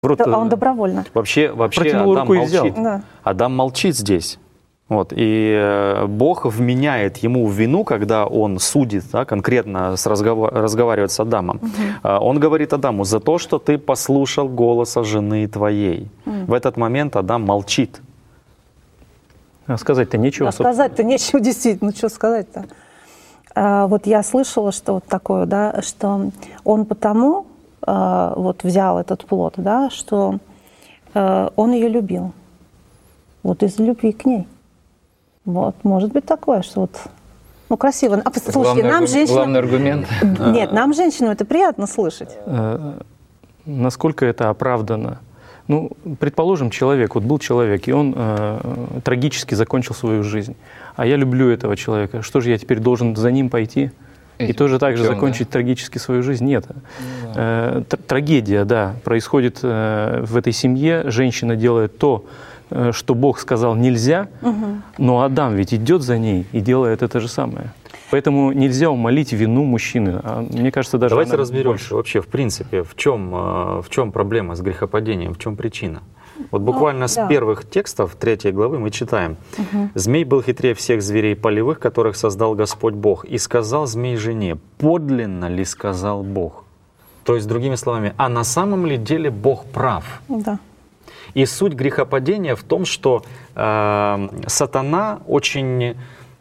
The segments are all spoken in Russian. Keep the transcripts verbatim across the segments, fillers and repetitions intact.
Вот, а он добровольно. Вообще, вообще Адам молчит. Да. Адам молчит здесь. Вот, и Бог вменяет ему в вину, когда он судит, да, конкретно с разговор, разговаривает с Адамом. Угу. Он говорит Адаму: за то, что ты послушал голоса жены твоей. Угу. В этот момент Адам молчит. А сказать-то нечего. А сказать-то нечего, действительно, что сказать-то. А, вот я слышала, что вот такое, да, что он потому а, вот взял этот плод, да, что а, он ее любил. Вот из любви к ней. Вот, может быть такое, что вот, ну, красиво. А, слушайте, нам, женщинам... Главный аргумент. Нет, нам, женщинам, это приятно слышать. Насколько это оправдано? Ну, предположим, человек, вот был человек, и он э, трагически закончил свою жизнь. А я люблю этого человека. Что же я теперь должен за ним пойти и тоже так же закончить да? трагически свою жизнь? Нет. Ну, да. э, трагедия, да, происходит э, в этой семье. Женщина делает то, что Бог сказал нельзя, угу. но Адам ведь идет за ней и делает это же самое. Поэтому нельзя умалить вину мужчины. А мне кажется, даже давайте разберемся вообще, в принципе, в чем, в чем проблема с грехопадением, в чем причина. Вот буквально ну, с да. первых текстов третьей главы мы читаем. Угу. «Змей был хитрее всех зверей полевых, которых создал Господь Бог. И сказал змей жене: подлинно ли сказал Бог?» То есть, другими словами, а на самом ли деле Бог прав? Да. И суть грехопадения в том, что э, сатана очень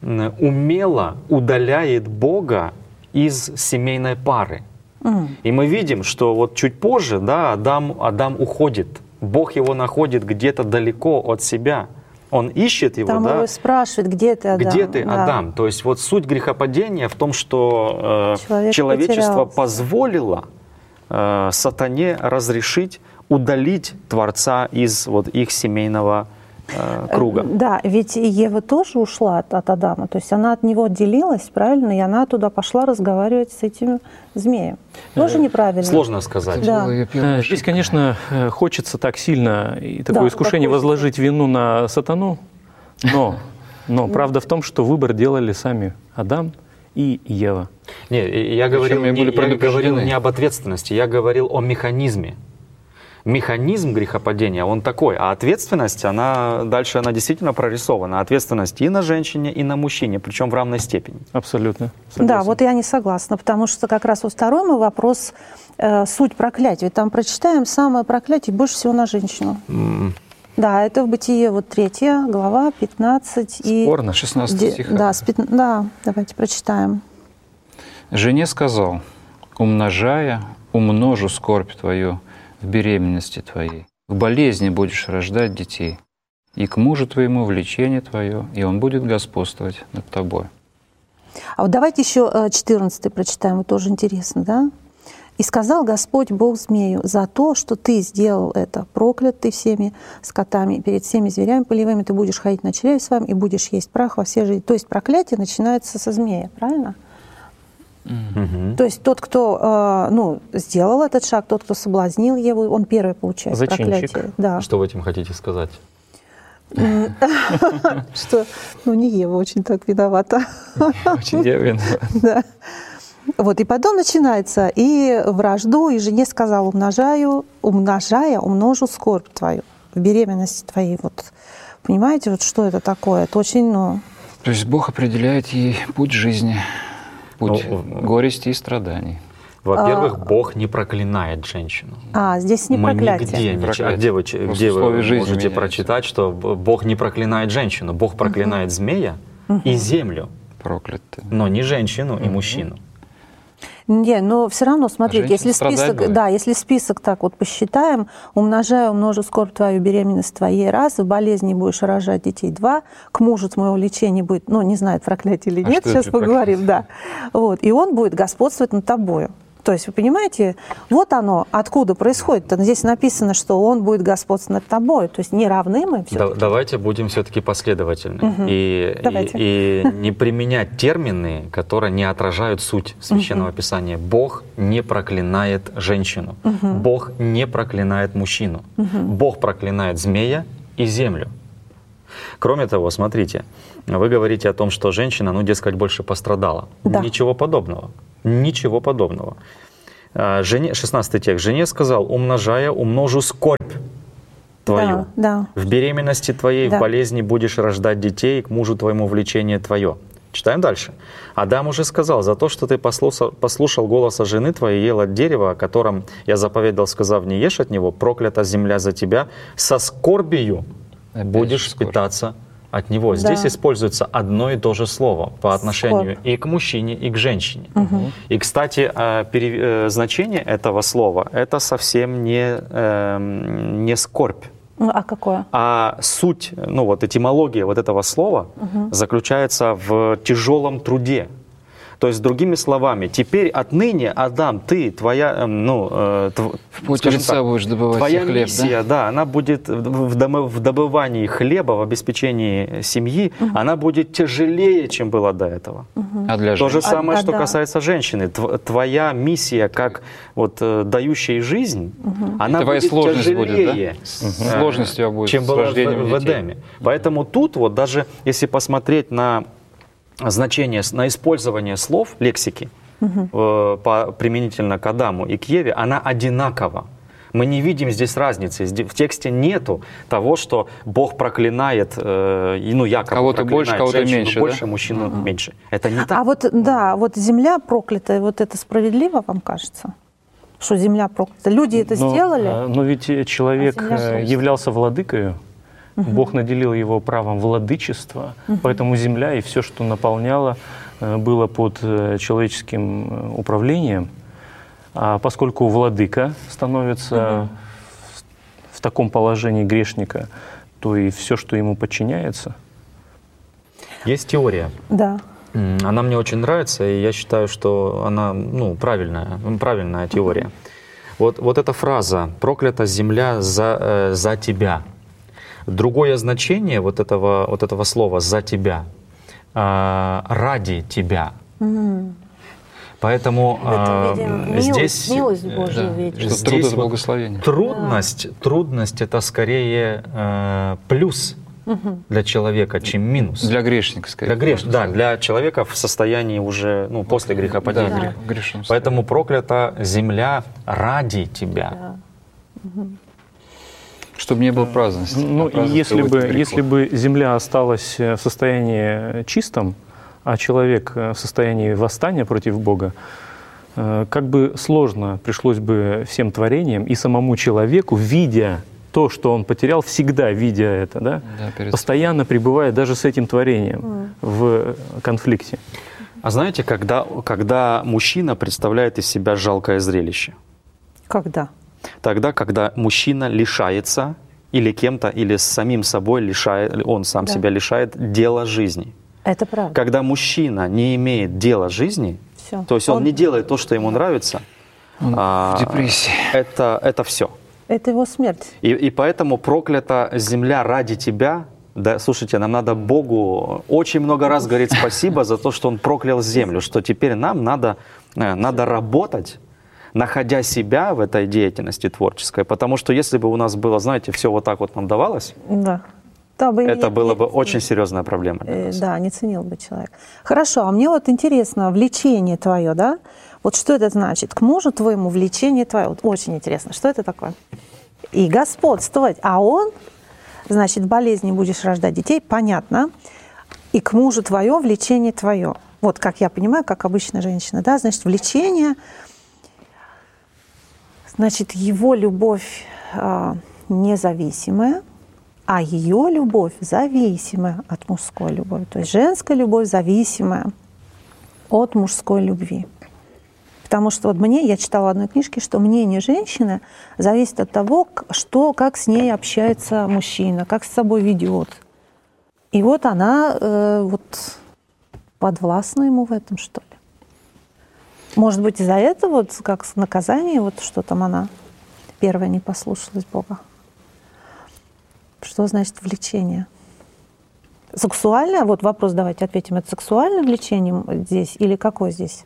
умело удаляет Бога из семейной пары. Mm. И мы видим, что вот чуть позже, да, Адам, Адам уходит. Бог его находит где-то далеко от себя. Он ищет его, Там да. его спрашивает: где ты, Адам? Где ты, да. Адам? То есть вот суть грехопадения в том, что э, человечество потерялся. позволило э, сатане разрешить удалить Творца из вот их семейного э, круга. Да, ведь Ева тоже ушла от, от Адама, то есть она от него отделилась, правильно, и она туда пошла разговаривать с этим змеем. Тоже э, неправильно. Сложно сказать. Да. Здесь, конечно, хочется так сильно и такое да, искушение так возложить вину на сатану, но, но правда в том, что выбор делали сами Адам и Ева. Не, я говорил, не, я говорил не об ответственности, я говорил о механизме. Механизм грехопадения, он такой, а ответственность, она дальше она действительно прорисована. Ответственность и на женщине, и на мужчине, причем в равной степени. Абсолютно. Согласен. Да, вот я не согласна, потому что как раз вот второй мой вопрос, э, суть проклятия. Ведь там прочитаем, самое проклятие больше всего на женщину. Mm. Да, это в Бытие, вот третья глава, пятнадцать и... Спорно, шестнадцатый стих. Да, с пят... да, давайте прочитаем. «Жене сказал: умножая, умножу скорбь твою в беременности твоей, к болезни будешь рождать детей, и к мужу твоему влечение твое, и он будет господствовать над тобой». А вот давайте еще четырнадцатый прочитаем, вот тоже интересно, да? «И сказал Господь Бог змею: за то, что ты сделал это, проклят ты всеми скотами, перед всеми зверями полевыми, ты будешь ходить на чреве своем и будешь есть прах во все жизни». То есть проклятие начинается со змея, правильно? Mm-hmm. То есть тот, кто э, ну, сделал этот шаг, тот, кто соблазнил Еву, он первый получает зачинщик. Проклятие. Да. Что вы этим хотите сказать? Что, ну, не Ева очень так виновата. Очень Ева виновата. Да. Вот, и потом начинается: и вражду, и жене сказал: умножаю, умножая, умножу скорбь твою в беременности твоей. Вот, понимаете, вот что это такое? Это очень, ну... То есть Бог определяет ей путь жизни. Путь ну, горести и страданий. Во-первых, а, Бог не проклинает женщину. А, здесь не Мы проклятие. нигде, не, а где вы, где вы можете меняется. прочитать, что Бог не проклинает женщину? Бог проклинает угу. змея угу. и землю. Проклятый. Но не женщину угу. и мужчину. Не, но все равно, смотрите, а если список, да, если список так вот посчитаем: умножаю, умножу скорбь твою, беременность твоей, раз, в болезни будешь рожать детей, два, к мужу твоего лечения будет, ну, не знаю, проклятие или нет, а сейчас поговорим, да. Вот, и он будет господствовать над тобою. То есть, вы понимаете, вот оно, откуда происходит. Здесь написано, что он будет господствовать над тобой. То есть не равны мы все-таки. Да, давайте будем все-таки последовательны. Угу. И, и, и не применять термины, которые не отражают суть Священного угу. Писания. Бог не проклинает женщину. Угу. Бог не проклинает мужчину. Угу. Бог проклинает змея и землю. Кроме того, смотрите, вы говорите о том, что женщина, ну, дескать, больше пострадала. Да. Ничего подобного. Ничего подобного. Жене, шестнадцатый текст. «Жене сказал, умножая, умножу скорбь твою. Да, да. В беременности твоей, да. в болезни будешь рождать детей, к мужу твоему влечение твое». Читаем дальше. «Адам уже сказал, за то, что ты послушал, послушал голоса жены твоей, ел от дерева, о котором я заповедал, сказав, не ешь от него, проклята земля за тебя, со скорбию Опять будешь скорбь. питаться от него». Здесь Да. используется одно и то же слово по отношению Скорбь. и к мужчине, и к женщине. Угу. И, кстати, э, пере- э, значение этого слова — это совсем не, э, не скорбь. Ну, а какое? А суть, ну вот этимология вот этого слова Угу. заключается в тяжелом труде. То есть, другими словами, теперь отныне, Адам, ты, твоя, э, ну, э, тв- В поте скажем лица так, будешь добывать твоя себе хлеб, миссия, да? она будет в, дом- в добывании хлеба, в обеспечении семьи, она будет тяжелее, чем была до этого. да? А для То же женщин? самое, А, что да. касается женщины. Тв- Твоя миссия, как вот, э, дающей жизнь, она Твоя будет сложность будет, да? тяжелее, Мгм. э, Сложность у тебя будет чем с была в, рождением в детей. Эдеме. Поэтому тут вот даже если посмотреть на значение, на использование слов, лексики, э, по, применительно к Адаму и к Еве, она одинакова. Мы не видим здесь разницы. Зде- В тексте нету того, что Бог проклинает, э, и, ну, якобы Кого-то больше, проклинает кого-то женщину меньше, больше, да? мужчину меньше. Это не так. А вот, да, вот земля проклятая, вот это справедливо, вам кажется? Что земля проклята? Люди это Но, сделали? а, Но ведь э, человек А земля э, собственно. являлся владыкою, Бог наделил его правом владычества, поэтому земля и все, что наполняло, э, было под э, человеческим э, управлением. А поскольку владыка становится в, в таком положении грешника, то и все, что ему подчиняется. Есть теория. Да. М, Она мне очень нравится, и я считаю, что она, ну, правильная, м, правильная теория. Вот, вот эта фраза «проклята земля за, э, за тебя». Другое значение вот этого, вот этого слова «за тебя» э, «ради тебя». М. Поэтому Это, э, видимо, милость, здесь милость э, Божью Да, видишь. что Здесь труд — это вот благословение. трудность, трудность это скорее э, плюс для человека, чем минус. Для грешника, скорее. Для греш, да, для человека в состоянии уже, ну, после Да, грехопадения. грех- грешен. Поэтому проклята земля ради тебя. Да. Чтобы не было праздности. Ну А и праздность если приводит бы, к греху. если бы земля осталась э, в состоянии чистом, а человек э, в состоянии восстания против Бога, э, как бы сложно пришлось бы всем творениям и самому человеку, видя то, что он потерял, всегда видя это, да, Да, перед- постоянно пребывая даже с этим творением в конфликте. А знаете, когда, когда мужчина представляет из себя жалкое зрелище? Когда? Тогда, когда мужчина лишается или кем-то, или с самим собой лишает, он сам Да. себя лишает дела жизни. Это правда. Когда мужчина не имеет дела жизни, Все. то есть он, не делает то, что ему нравится, Он а, в депрессии. это, это все. Это его смерть. И, и поэтому проклята земля ради тебя. Да, слушайте, нам надо Богу очень много раз говорить спасибо за то, что Он проклял землю, что теперь нам надо, э, надо работать, находя себя в этой деятельности творческой. Потому что если бы у нас было, знаете, все вот так вот нам давалось, Да. Да, бы это не- было не- бы очень серьезная проблема для э, нас. Да, не ценил бы человек. Хорошо, а мне вот интересно, влечение твое, да? Вот что это значит? К мужу твоему влечение твое. Вот очень интересно, что это такое? И господствовать. А он, значит, в болезни будешь рождать детей, понятно. И к мужу твое влечение твое. Вот как я понимаю, как обычная женщина, да? Значит, влечение, значит, его любовь а, независимая, а ее любовь зависимая от мужской любви. То есть женская любовь зависимая от мужской любви. Потому что вот мне, я читала в одной книжке, что мнение женщины зависит от того, к- что, как с ней общается мужчина, как с собой ведет. И вот она э, вот подвластна ему в этом, что ли. Может быть, из-за этого, вот, как наказание, вот что там она первая не послушалась Бога. Что значит влечение? Сексуальное? Вот вопрос давайте ответим. Это сексуальное влечение здесь или какое здесь?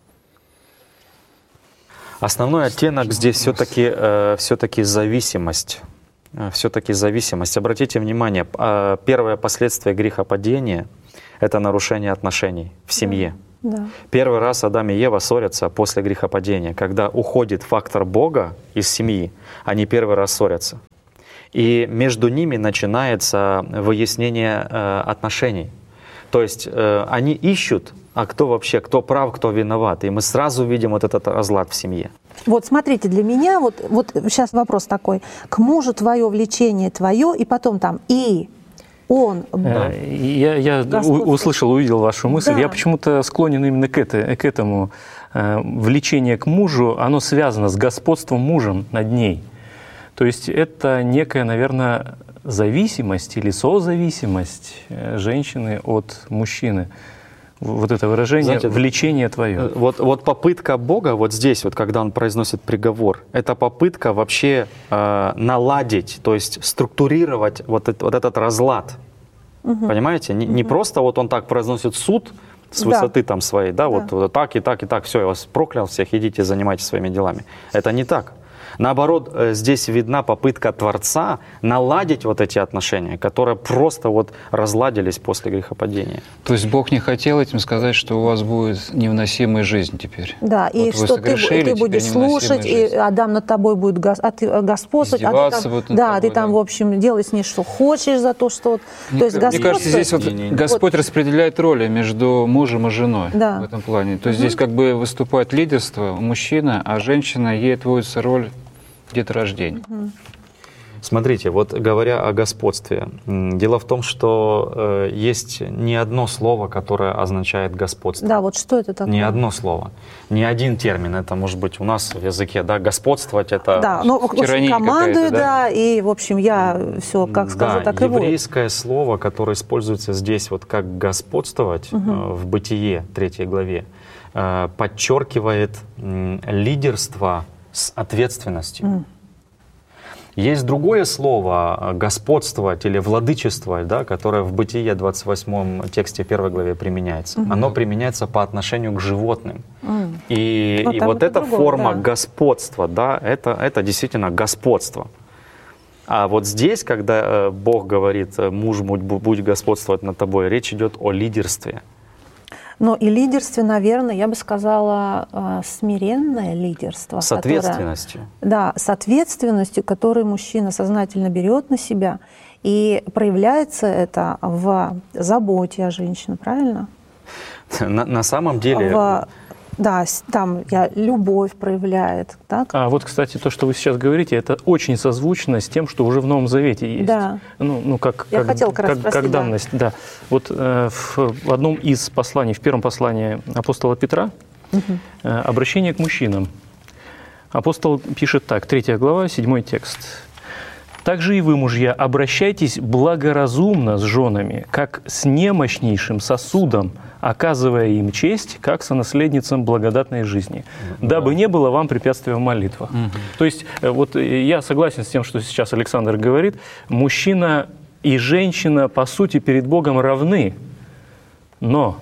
Основной оттенок здесь все-таки э, все-таки зависимость. Все-таки зависимость. Обратите внимание, э, первое последствие грехопадения — это нарушение отношений в семье. Да. Первый раз Адам и Ева ссорятся после грехопадения. Когда уходит фактор Бога из семьи, они первый раз ссорятся. И между ними начинается выяснение э, отношений. То есть э, они ищут, а кто вообще, кто прав, кто виноват. И мы сразу видим вот этот разлад в семье. Вот смотрите, для меня, вот, вот сейчас вопрос такой. К мужу твое влечение твое, и потом там и он. Да. Я, я у, услышал, увидел вашу мысль. Да. Я почему-то склонен именно к, это, к этому. Влечение к мужу, оно связано с господством мужем над ней. То есть это некая, наверное, зависимость или созависимость женщины от мужчины. Вот это выражение, знаете, влечение твое. Вот, вот попытка Бога, вот здесь, вот, когда Он произносит приговор, это попытка вообще э, наладить, то есть структурировать вот, это, вот этот разлад. Угу. Понимаете? Не, угу. не просто вот Он так произносит суд с высоты да. там своей, да, да. Вот, вот так и так и так, все, я вас проклял всех, идите, занимайтесь своими делами. Это не так. Наоборот, здесь видна попытка Творца наладить вот эти отношения, которые просто вот разладились после грехопадения. То есть Бог не хотел этим сказать, что у вас будет невыносимая жизнь теперь. Да, вот и что ты, ты будешь слушать, и Адам над тобой будет господствовать, а ты там, да, тобой, ты там, да. в общем, делай с ней, что хочешь за то, что... Мне, то есть мне кажется, здесь вот не, не, Господь вот. распределяет роли между мужем и женой да. в этом плане. То есть угу. здесь как бы выступает лидерство мужчина, а женщина, ей отводится роль деторождения. Угу. Смотрите, вот говоря о господстве, дело в том, что э, есть не одно слово, которое означает господство. Да, вот что это такое? Не одно слово, не один термин. Это может быть у нас в языке, да, господствовать это да, ну, тирания командую, да? да, и в общем я все как скажу, да, так и будет. Еврейское слово, которое используется здесь вот как господствовать угу. э, в Бытие, третьей главе, э, подчеркивает э, лидерство с ответственностью. Mm. Есть другое слово «господствовать» или «владычествовать», да, которое в Бытие двадцать восьмом тексте первой главе применяется. Mm-hmm. Оно применяется по отношению к животным. Mm. И, и вот эта другое, форма да. господства, да, это, это действительно господство. А вот здесь, когда Бог говорит «муж, будь господствовать над тобой», речь идет о лидерстве. Но и лидерстве, наверное, я бы сказала, смиренное лидерство. С ответственностью. Которое, да, с ответственностью, которую мужчина сознательно берет на себя. И проявляется это в заботе о женщине, правильно? На, на самом деле... В, да, там я, любовь проявляет. Так? А вот, кстати, то, что вы сейчас говорите, это очень созвучно с тем, что уже в Новом Завете есть. Да. Ну, ну как, я как, хотела как, как, спросить, как данность. Да. Да. Вот э, в, в одном из посланий, в первом послании апостола Петра, угу. э, обращение к мужчинам. Апостол пишет так, третья глава, седьмой текст. «Также и вы, мужья, обращайтесь благоразумно с женами, как с немощнейшим сосудом, оказывая им честь, как сонаследницам благодатной жизни, дабы не было вам препятствия в молитвах». Угу. То есть вот я согласен с тем, что сейчас Александр говорит, мужчина и женщина, по сути, перед Богом равны, но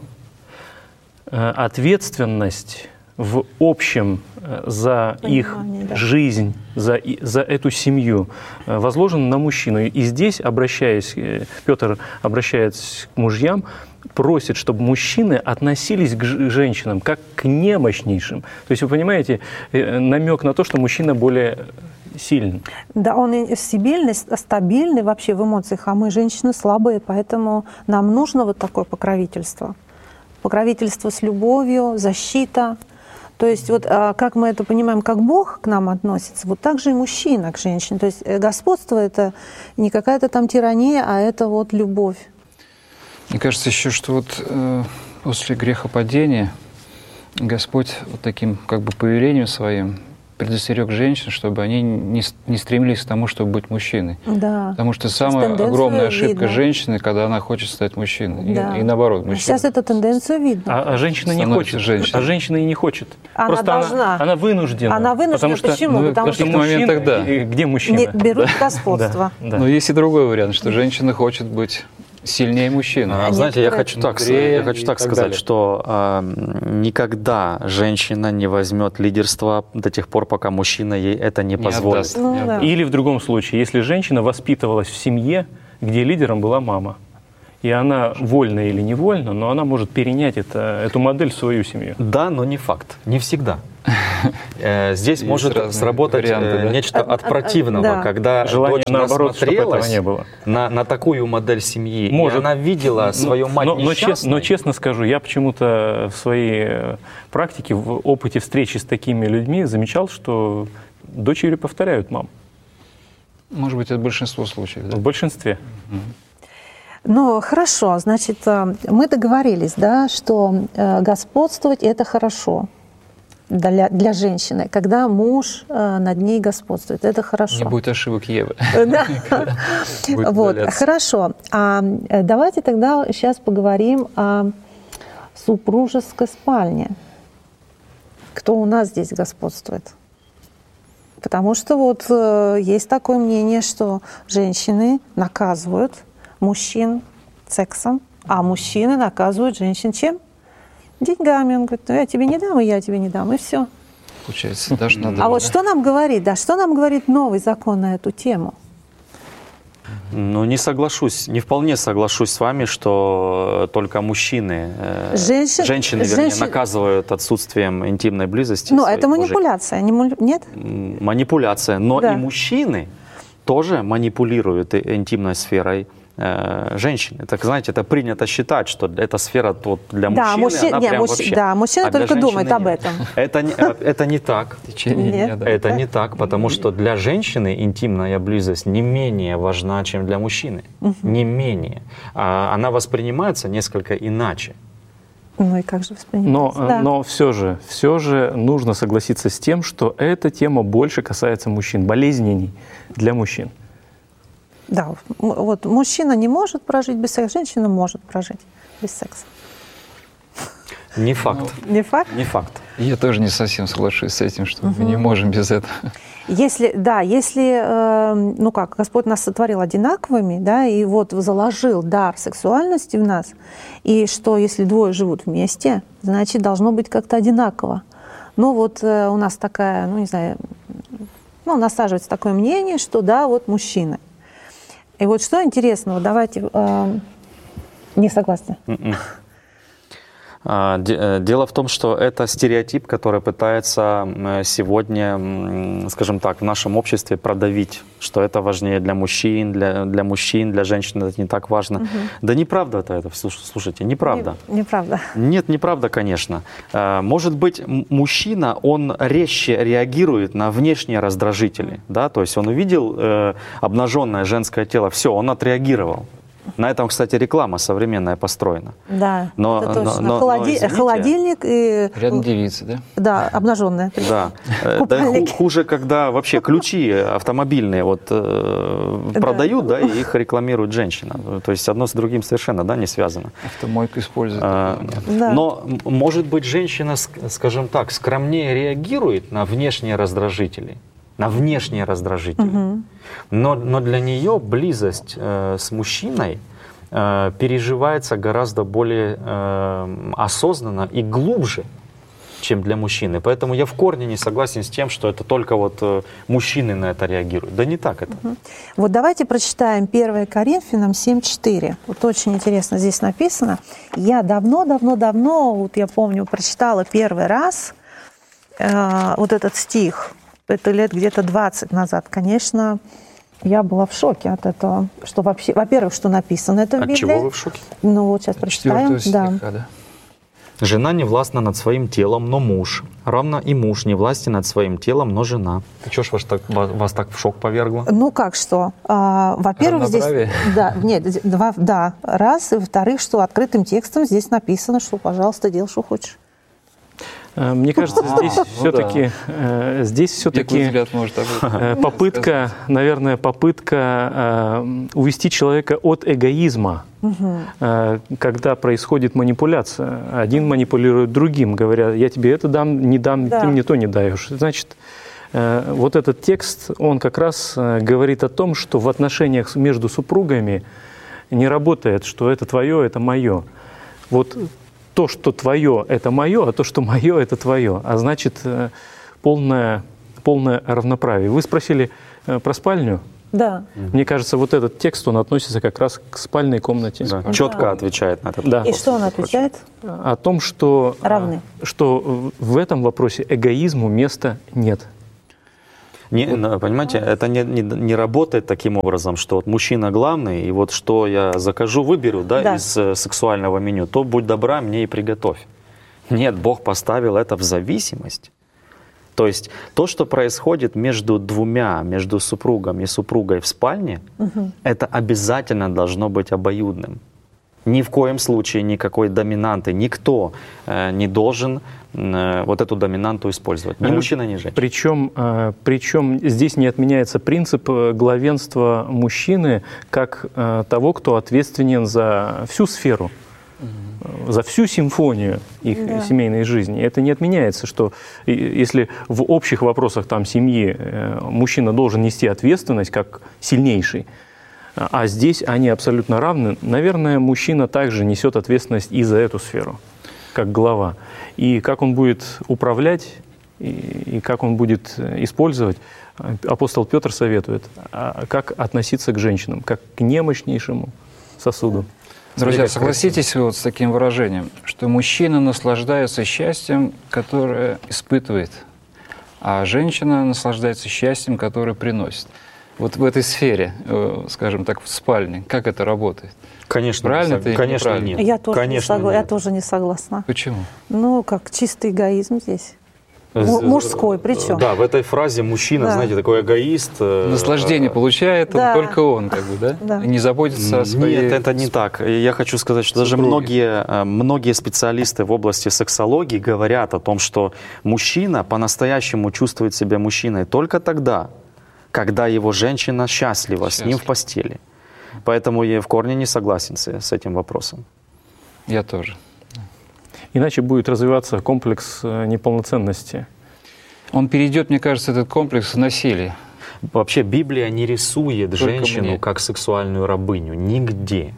ответственность в общем за Понимание, их да. жизнь, за, за эту семью возложена на мужчину. И здесь, обращаясь, Петр, обращаясь к мужьям, просит, чтобы мужчины относились к женщинам как к немощнейшим. То есть, вы понимаете, намек на то, что мужчина более сильный. Да, он и стабильный, стабильный вообще в эмоциях, а мы, женщины, слабые, поэтому нам нужно вот такое покровительство. Покровительство с любовью, защита. То есть вот как мы это понимаем, как Бог к нам относится, вот так же и мужчина к женщине. То есть господство — это не какая-то там тирания, а это вот любовь. Мне кажется еще, что вот э, после грехопадения Господь вот таким как бы повелением своим предостерег женщин, чтобы они не, не стремились к тому, чтобы быть мужчиной. Да. Потому что самая огромная ошибка видно. женщины, когда она хочет стать мужчиной. Да. И, и наоборот, мужчина. Сейчас эту тенденцию видно. А, а женщина не хочет. Женщиной. А женщина и не хочет. Она Просто должна. Она, она вынуждена. Она вынуждена. Потому что, Почему? Ну, потому что что мужчина, да. где мужчина? Не, берут господство. Да, да. Но есть и другой вариант, что женщина хочет быть сильнее мужчины. А, знаете, я хочу так, я хочу так сказать, далее. что э, никогда женщина не возьмет лидерство до тех пор, пока мужчина ей это не, не позволит. Ну, да. Или в другом случае, если женщина воспитывалась в семье, где лидером была мама, И она вольно или невольно, но она может перенять это, эту модель в свою семью. Да, но не факт. Не всегда. Здесь может сработать нечто от противного, когда дочь насмотрелась на, на такую модель семьи, может. И она видела свою мать но, несчастной. Но, но честно скажу, я почему-то в своей практике, в опыте встречи с такими людьми замечал, что дочери повторяют мам. Может быть, это большинство случаев. Да? В большинстве. Ну, хорошо, значит, мы договорились, да, что господствовать – это хорошо. Для, для женщины, когда муж э, над ней господствует. Это хорошо. Не будет ошибок Евы. Да. Вот, хорошо. А давайте тогда сейчас поговорим о супружеской спальне. Кто у нас здесь господствует? Потому что вот э, есть такое мнение, что женщины наказывают мужчин сексом, а мужчины наказывают женщин чем? Деньгами. Он говорит, ну, я тебе не дам, и я тебе не дам, и все. Получается, даже надо... А вот что нам говорит, да, что нам говорит новый закон на эту тему? Ну, не соглашусь, не вполне соглашусь с вами, что только мужчины, Женщин, женщины, вернее, женщин... наказывают отсутствием интимной близости. Ну, это манипуляция, не, нет? Манипуляция, но да. И мужчины тоже манипулируют интимной сферой женщины. Так, знаете, это принято считать, что эта сфера вот для да, мужчины, мужчина, она нет, прям мужч... вообще... Да, мужчина а только думает нет. об этом. Это не, это не так. Нет. Это не так, потому что для женщины интимная близость не менее важна, чем для мужчины. Угу. Не менее. А она воспринимается несколько иначе. Ну и как же воспринимается? Но, да. но все же, все же нужно согласиться с тем, что эта тема больше касается мужчин, болезненней для мужчин. Да, вот мужчина не может прожить без секса, женщина может прожить без секса. Не факт. Ну, не факт? Не факт. Я тоже не совсем соглашусь с этим, что угу. мы не можем без этого. Если, да, если, э, ну как, Господь нас сотворил одинаковыми, да, и вот заложил дар сексуальности в нас, и что если двое живут вместе, значит, должно быть как-то одинаково. Ну вот э, у нас такая, ну не знаю, ну насаживается такое мнение, что да, вот мужчины. И вот что интересного, давайте, э, не согласны? Дело в том, что это стереотип, который пытается сегодня, скажем так, в нашем обществе продавить, что это важнее для мужчин, для, для мужчин, для женщин это не так важно. Угу. Да неправда это, слушайте, неправда. Не, неправда. Нет, неправда, конечно. Может быть, мужчина, он резче реагирует на внешние раздражители, да, то есть он увидел э, обнаженное женское тело, все, он отреагировал. На этом, кстати, реклама современная построена. Да, но, это точно. Но, но, Холоди... но, Холодильник и... Рядом девицы, да? Да, обнаженная. Да. Да, хуже, когда вообще ключи автомобильные вот, э, да. продают, да, и их рекламирует женщина. То есть одно с другим совершенно, да, не связано. Автомойку используют. А, да. Но, может быть, женщина, скажем так, скромнее реагирует на внешние раздражители. На внешние раздражители. Угу. Но, но для нее близость э, с мужчиной э, переживается гораздо более э, осознанно и глубже, чем для мужчины. Поэтому я в корне не согласен с тем, что это только вот э, мужчины на это реагируют. Да не так это. Угу. Вот давайте прочитаем первое Коринфянам семь четыре. Вот очень интересно здесь написано. Я давно-давно-давно, вот я помню, прочитала первый раз э, вот этот стих. Это лет где-то двадцать назад. Конечно, я была в шоке от этого. Что вообще, во-первых, что написано это в Библии. От чего вы в шоке? Ну вот сейчас прочитаем. Стиха, да. Да. Жена не властна над своим телом, но муж. Равно и муж не властен над своим телом, но жена. Чего ж вас так, вас так в шок повергло? Ну как что? А, во-первых, здесь... Да, нет, два, да, раз. И во-вторых, что открытым текстом здесь написано, что, пожалуйста, делай, что хочешь. Мне кажется, здесь а, все-таки, ну да. здесь все-таки попытка, наверное, попытка увести человека от эгоизма, угу. когда происходит манипуляция. Один манипулирует другим, говоря, я тебе это дам, не дам, да. ты мне то не даешь. Значит, вот этот текст, он как раз говорит о том, что в отношениях между супругами не работает, что это твое, это мое. Вот то, что твое, это мое, а то, что мое, это твое. А значит, полное, полное равноправие. Вы спросили про спальню. Да. Мне кажется, вот этот текст, он относится как раз к спальной комнате. Да. Четко отвечает на этот Да. вопрос. И что он отвечает? О том, что, Равны. что в этом вопросе эгоизму места нет. Не, понимаете, это не, не, не работает таким образом, что вот мужчина главный, и вот что я закажу, выберу, да, Да. из э, сексуального меню, то будь добра, мне и приготовь. Нет, Бог поставил это в зависимость. То есть то, что происходит между двумя, между супругом и супругой в спальне, Угу. это обязательно должно быть обоюдным. Ни в коем случае никакой доминанты, никто э, не должен э, вот эту доминанту использовать. Ни Э, мужчина, ни женщина. Причем, э, причем здесь не отменяется принцип э, главенства мужчины как э, того, кто ответственен за всю сферу, э, за всю симфонию их Да. семейной жизни. Это не отменяется, что и- если в общих вопросах там, семьи э, мужчина должен нести ответственность как сильнейший, а здесь они абсолютно равны, наверное, мужчина также несет ответственность и за эту сферу, как глава. И как он будет управлять, и, и как он будет использовать, апостол Петр советует, а как относиться к женщинам, как к немощнейшему сосуду. Друзья, Смотри, как согласитесь вы вот с таким выражением, что мужчина наслаждается счастьем, которое испытывает, а женщина наслаждается счастьем, которое приносит. Вот в этой сфере, э, скажем так, в спальне, как это работает? Конечно, Правильно не это или сог- конечно неправильно? нет. Я тоже, не Конечно, согла- я нет. тоже не согласна. Почему? Ну, как чистый эгоизм здесь. З- Му- мужской причем. Да, в этой фразе мужчина, Да. знаете, такой эгоист. э, Наслаждение э, получает Да. только он, как бы, да? Да. И не заботится о своей... Нет, это не так. И Я хочу сказать, что даже супруге. многие, э, многие специалисты в области сексологии говорят о том, что мужчина по-настоящему чувствует себя мужчиной только тогда, когда его женщина счастлива с ним в Счастлива. постели. Поэтому я в корне не согласен с, с этим вопросом. Я тоже. Иначе будет развиваться комплекс э, неполноценности. Он перейдет, мне кажется, этот комплекс в насилие. Вообще Библия не рисует Только женщину мне. как сексуальную рабыню. Нигде.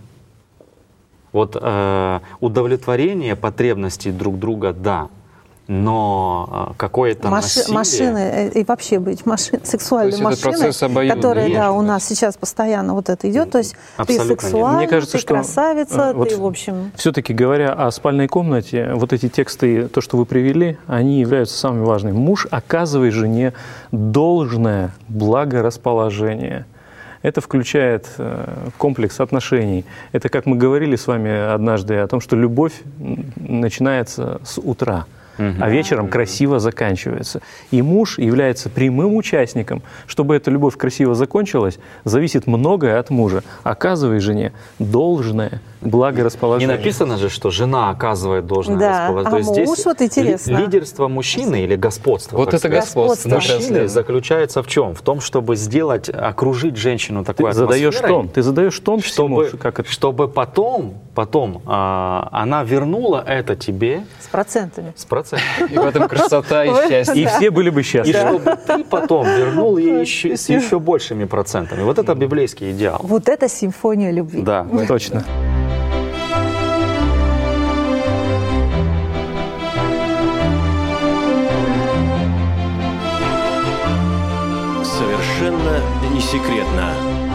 Вот э, удовлетворение потребностей друг друга, да, но э, какое-то Маши- насилие... машины, э, и вообще быть машин, сексуальной То есть этот машиной, процесс обоюдный, которая, да, конечно. у нас сейчас постоянно вот это идет. То есть Абсолютно ты нет. сексуальна, Мне кажется, ты что, красавица, э, вот ты, в общем... Все-таки говоря о спальной комнате, вот эти тексты, то, что вы привели, они являются самыми важными. Муж оказывает жене должное благорасположение. Это включает э, комплекс отношений. Это, как мы говорили с вами однажды, о том, что любовь м, начинается с утра, а вечером красиво заканчивается. И муж является прямым участником. Чтобы эта любовь красиво закончилась, зависит многое от мужа. Оказывай жене должное Не благорасположение. написано же, что жена оказывает должное Да. расположение. А То есть здесь муж, вот интересно. ли- лидерство мужчины или господство, Вот так это сказать, господство. Господство. мужчины заключается в чем? В том, чтобы сделать, окружить женщину такой Ты задаешь атмосферой, тон. Ты задаешь тон всему, чтобы, как это. чтобы потом, потом а, она вернула это тебе С процентами. с процентом. И в этом красота и Вы- счастье. И все были бы И счастливы. чтобы ты потом вернул ей еще, с еще большими процентами. Вот это библейский идеал. Вот это симфония любви. Да. Точно. Совершенно не секретно.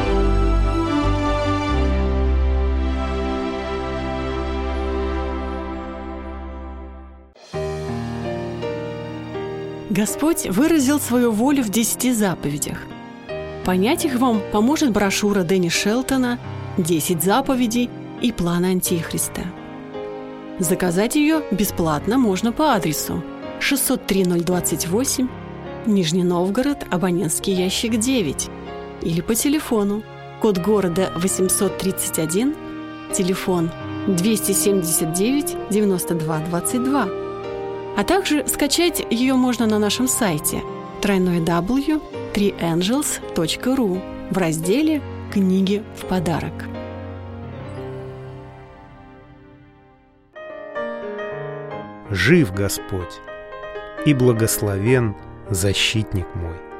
Господь выразил свою волю в десяти заповедях. Понять их вам поможет брошюра Дэнни Шелтона «Десять заповедей и план Антихриста». Заказать ее бесплатно можно по адресу шестьсот три ноль двадцать восемь, Нижний Новгород, абонентский ящик девять, или по телефону, код города восемьсот тридцать один, телефон двести семьдесят девять девяносто два двадцать два. А также скачать ее можно на нашем сайте дабл ю дабл ю дабл ю точка три энджелс точка ру в разделе «Книги в подарок». Жив Господь, и благословен защитник мой.